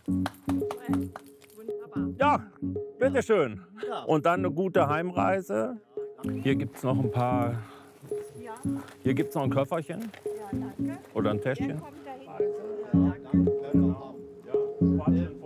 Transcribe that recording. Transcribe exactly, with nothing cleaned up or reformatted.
Ja, bitteschön. Und dann eine gute Heimreise. Hier gibt es noch ein paar. Hier gibt es noch ein Köfferchen. Oder ein Täschchen. Kommt da hin. Ja, danke.